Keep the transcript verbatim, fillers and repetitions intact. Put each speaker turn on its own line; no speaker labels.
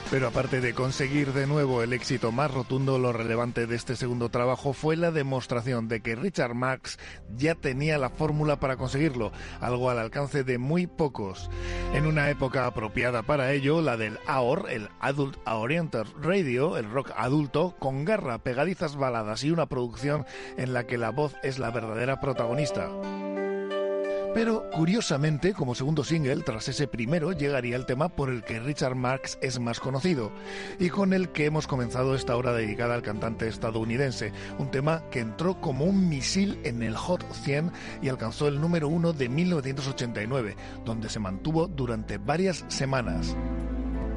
Pero aparte de conseguir de nuevo el éxito más rotundo, lo relevante de este segundo trabajo fue la demostración de que Richard Marx ya tenía la fórmula para conseguirlo, algo al alcance de muy pocos. En una época apropiada para ello, la del A O R, el Adult Oriented Radio, el rock adulto, con garra, pegadizas baladas y una producción en la que la voz es la verdadera protagonista. Pero, curiosamente, como segundo single, tras ese primero, llegaría el tema por el que Richard Marx es más conocido, y con el que hemos comenzado esta hora dedicada al cantante estadounidense, un tema que entró como un misil en el Hot cien y alcanzó el número uno de mil novecientos ochenta y nueve, donde se mantuvo durante varias semanas.